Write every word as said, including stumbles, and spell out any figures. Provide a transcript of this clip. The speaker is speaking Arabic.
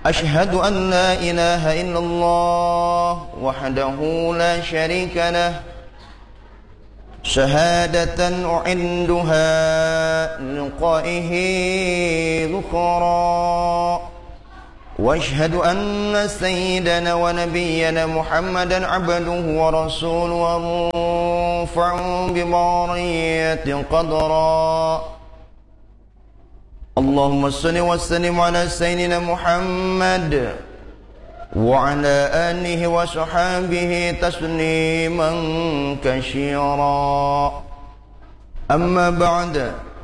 أشهد أن لا إله إلا الله وحده لا شريك له شهادة أعدها لقائه ذكرا وأشهد أن سيدنا ونبينا محمدا عبده ورسوله ومرفع ببرية قدرا اللهم صل وسلم على سيدنا محمد وعلى آله وصحابه تسليما كثيرا أما بعد